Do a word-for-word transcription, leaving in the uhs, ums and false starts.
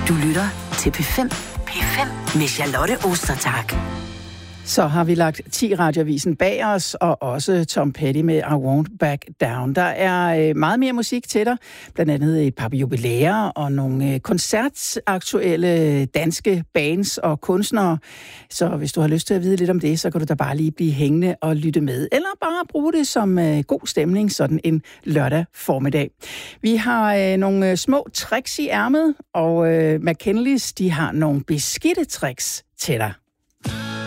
Du lytter til P fem. P fem med Charlotte Ostertag. Så har vi lagt ti Radioavisen bag os, og også Tom Petty med I Won't Back Down. Der er meget mere musik til dig, blandt andet et par jubilæer og nogle koncertaktuelle danske bands og kunstnere. Så hvis du har lyst til at vide lidt om det, så kan du da bare lige blive hængende og lytte med. Eller bare bruge det som god stemning sådan en lørdag formiddag. Vi har nogle små tricks i ærmet, og McKinleys, de har nogle beskidte tricks til dig.